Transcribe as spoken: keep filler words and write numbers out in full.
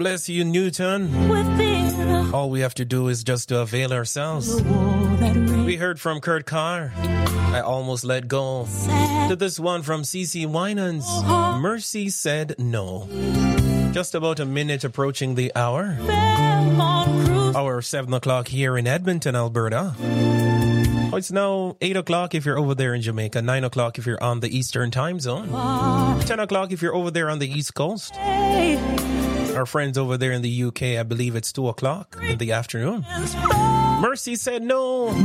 bless you, Newton. All we have to do is just to avail ourselves. We heard from Kurt Carr, I Almost Let Go. To this one from CeCe Winans, Mercy Said No. Just about a minute approaching the hour. Hour seven o'clock here in Edmonton, Alberta. Oh, it's now eight o'clock if you're over there in Jamaica, nine o'clock if you're on the Eastern time zone, ten o'clock if you're over there on the East Coast. Our friends over there in the U K, I believe it's two o'clock in the afternoon. Mercy Said No.